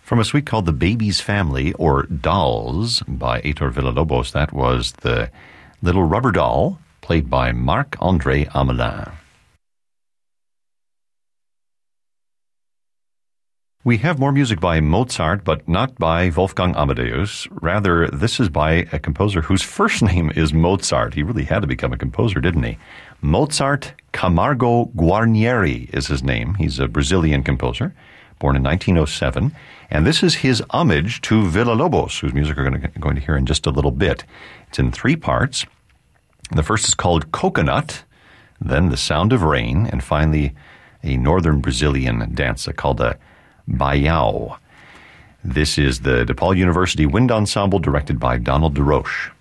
From a suite called The Baby's Family, or Dolls, by Heitor Villa-Lobos, that was the little rubber doll, played by Marc-André Amelin. We have more music by Mozart, but not by Wolfgang Amadeus. Rather, this is by a composer whose first name is Mozart. He really had to become a composer, didn't he? Mozart Camargo Guarnieri is his name. He's a Brazilian composer, born in 1907. And this is his homage to Villa-Lobos, whose music we're going to hear in just a little bit. It's in 3 parts. The first is called Coconut, then The Sound of Rain, and finally a northern Brazilian danza called a Baião. This is the DePaul University Wind Ensemble, directed by Donald DeRoche.